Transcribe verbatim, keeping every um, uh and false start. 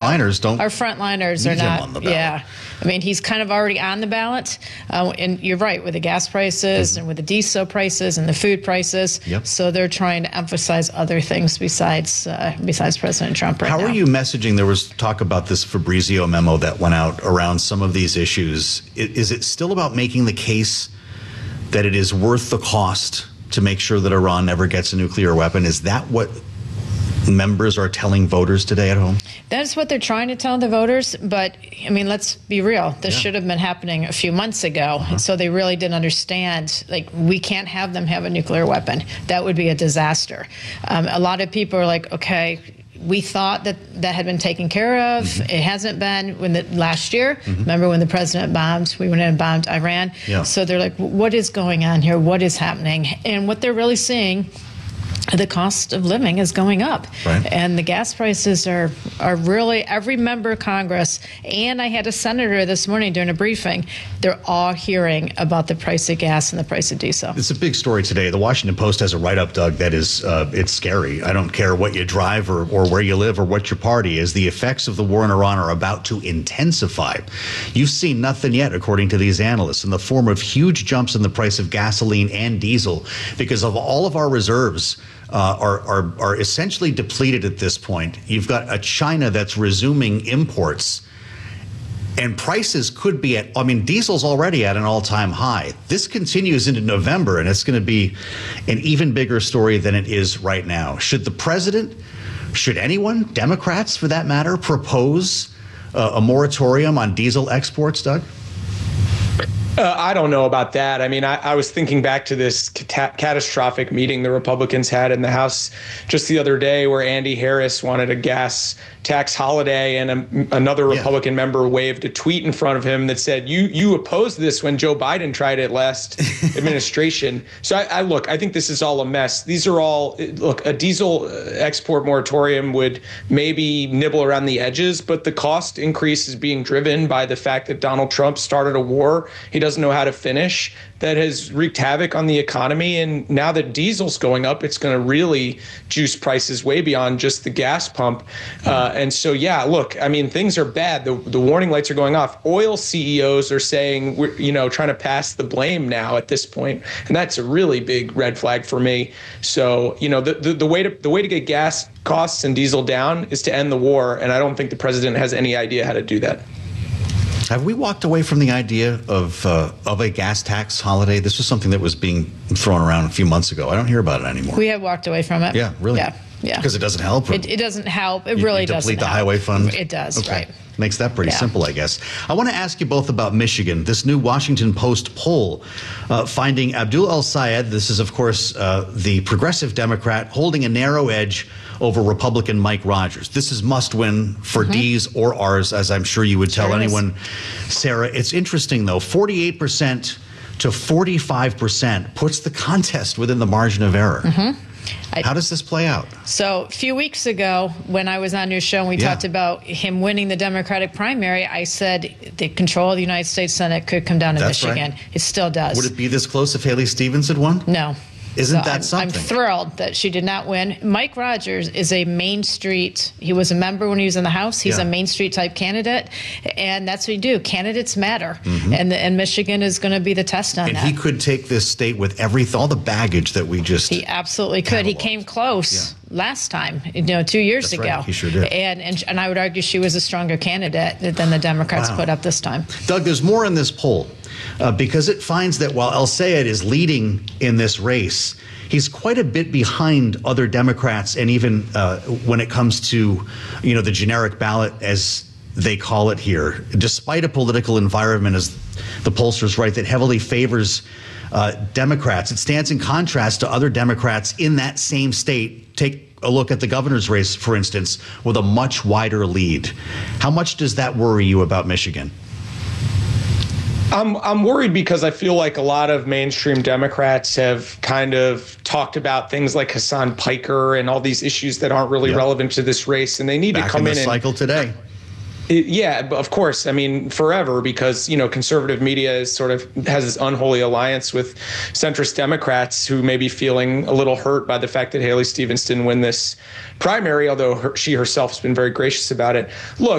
frontliners don't. Our frontliners are need him not. on the ballot. Yeah. I mean, he's kind of already on the ballot. Uh, and you're right, with the gas prices Mm-hmm. and with the diesel prices and the food prices. Yep. So they're trying to emphasize other things besides uh, besides President Trump right How now. are you messaging? There was talk about this Fabrizio memo that went out around some of these issues. I- Is it still about making the case that it is worth the cost to make sure that Iran never gets a nuclear weapon? Is that what members are telling voters today at home? That's what they're trying to tell the voters. But, I mean, let's be real. This Yeah. should have been happening a few months ago. Uh-huh. So they really didn't understand, like, we can't have them have a nuclear weapon. That would be a disaster. Um, a lot of people are like, okay, we thought that that had been taken care of. Mm-hmm. It hasn't been. When the last year, remember when the president bombed, we went in and bombed Iran. Yeah. So they're like, what is going on here? What is happening? And what they're really seeing, the cost of living is going up. Right. And the gas prices are, are really, every member of Congress, and I had a senator this morning during a briefing, they're all hearing about the price of gas and the price of diesel. It's a big story today. The Washington Post has a write-up, Doug, that is, uh, it's scary. I don't care what you drive or, or where you live or what your party is. The effects of the war in Iran are about to intensify. You've seen nothing yet, according to these analysts, in the form of huge jumps in the price of gasoline and diesel because of all of our reserves. Uh, are, are are essentially depleted at this point. You've got a China that's resuming imports, and prices could be at, I mean, diesel's already at an all-time high. This continues into November, and it's going to be an even bigger story than it is right now. Should the president, should anyone, Democrats for that matter, propose uh, a moratorium on diesel exports, Doug? Uh, I don't know about that. I mean, I, I was thinking back to this cata- catastrophic meeting the Republicans had in the House just the other day where Andy Harris wanted a gas tax holiday, and a, another Yeah. Republican member waved a tweet in front of him that said, you you opposed this when Joe Biden tried it last administration. So I, I look, I think this is all a mess. These are all, look, a diesel export moratorium would maybe nibble around the edges, but the cost increase is being driven by the fact that Donald Trump started a war he doesn't know how to finish that has wreaked havoc on the economy. And now that diesel's going up, it's going to really juice prices way beyond just the gas pump. Uh, and so, yeah, look, I mean, things are bad. The, the warning lights are going off. Oil C E Os are saying, we're, you know, trying to pass the blame now at this point. And that's a really big red flag for me. So, you know, the, the, the way to the way to get gas costs and diesel down is to end the war. And I don't think the president has any idea how to do that. Have we walked away from the idea of uh, of a gas tax holiday? This was something that was being thrown around a few months ago. I don't hear about it anymore. We have walked away from it. Yeah, really? Yeah, yeah. Because it doesn't help? or- It, it doesn't help. It You- really you doesn't deplete the help. highway fund? It does, Okay. right. Makes that pretty Yeah. simple, I guess. I want to ask you both about Michigan. This new Washington Post poll uh, finding Abdul El-Sayed, this is, of course, uh, the progressive Democrat, holding a narrow edge over Republican Mike Rogers. This is must win for Mm-hmm. D's or R's, as I'm sure you would tell Sure is. anyone. Sarah, it's interesting, though. forty-eight percent to forty-five percent puts the contest within the margin of error. Mm-hmm. I- How does this play out? So a few weeks ago, when I was on your show and we Yeah. talked about him winning the Democratic primary, I said the control of the United States Senate could come down to That's right. Michigan. It still does. Would it be this close if Haley Stevens had won? No. Isn't So that I'm, something? I'm thrilled that she did not win. Mike Rogers is a Main Street. He was a member when he was in the House. He's Yeah. a Main Street type candidate, and that's what you do. Candidates matter, Mm-hmm. and and Michigan is going to be the test on And that. he could take this state with every all the baggage that we just. He absolutely could. He cataloged. came close last time, you know, two years That's ago. right. He sure did. And, and and I would argue she was a stronger candidate than the Democrats Wow. put up this time. Doug, there's more in this poll uh, because it finds that while El-Sayed is leading in this race, he's quite a bit behind other Democrats, and even uh, when it comes to, you know, the generic ballot, as they call it here, despite a political environment, as the pollsters write, that heavily favors uh, Democrats. It stands in contrast to other Democrats in that same state. Take a look at the governor's race, for instance, with a much wider lead. How much does that worry you about Michigan? I'm I'm worried because I feel like a lot of mainstream Democrats have kind of talked about things like Hassan Piker and all these issues that aren't really Yep. relevant to this race, and they need Back to come in the in and cycle today. It- yeah, but of course. I mean, forever, because, you know, conservative media is sort of has this unholy alliance with centrist Democrats who may be feeling a little hurt by the fact that Haley Stevens didn't win this primary, although her, she herself has been very gracious about it. Look,